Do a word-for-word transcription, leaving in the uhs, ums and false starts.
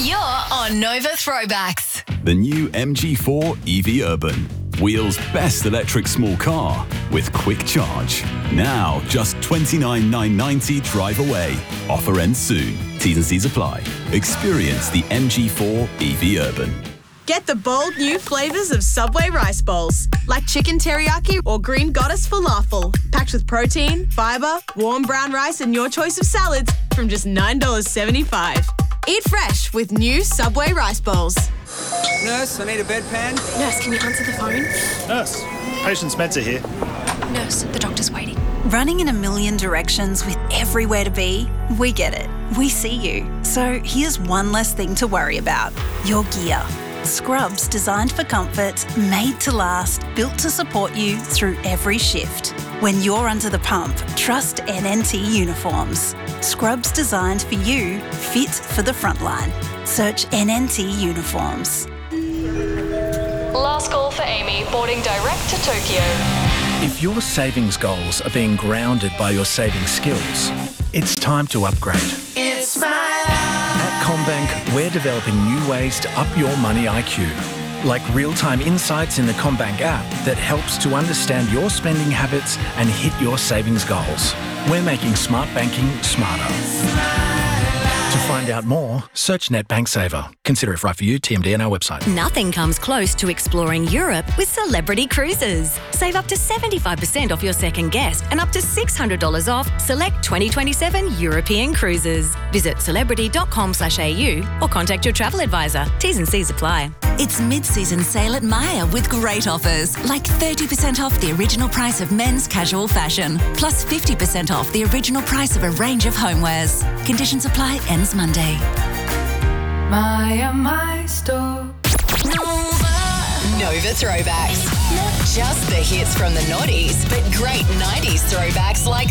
You're on Nova Throwbacks. The new M G four E V Urban. Wheels' best electric small car with quick charge. Now just twenty-nine thousand nine hundred ninety drive away. Offer ends soon. T's and C's apply. Experience the M G four E V Urban. Get the bold new flavours of Subway rice bowls, like chicken teriyaki or green goddess falafel, packed with protein, fibre, warm brown rice and your choice of salads from just nine dollars seventy-five. Eat fresh with new Subway rice bowls. Nurse, I need a bedpan. Nurse, can you answer the phone? Nurse, patient's meds are here. Nurse, the doctor's waiting. Running in a million directions with everywhere to be? We get it. We see you. So here's one less thing to worry about. Your gear. Scrubs designed for comfort, made to last, built to support you through every shift. When you're under the pump, trust N N T Uniforms. Scrubs designed for you, fit for the front line. Search N N T Uniforms. Last call for Amy, boarding direct to Tokyo. If your savings goals are being grounded by your saving skills, it's time to upgrade. It's my life. At CommBank, we're developing new ways to up your money I Q, like real-time insights in the CommBank app that helps to understand your spending habits and hit your savings goals. We're making smart banking smarter. To find out more, search NetBank Saver. Consider if right for you, T M D and our website. Nothing comes close to exploring Europe with Celebrity Cruises. Save up to seventy-five percent off your second guest and up to six hundred dollars off select twenty twenty-seven European cruises. Visit celebrity.com slash AU or contact your travel advisor. T's and C's apply. It's mid-season sale at Myer with great offers, like thirty percent off the original price of men's casual fashion, plus fifty percent off the original price of a range of homewares. Conditions apply, ends Monday. Myer, my store. Nova. Nova Throwbacks. Not just the hits from the noughties, but great nineties throwbacks like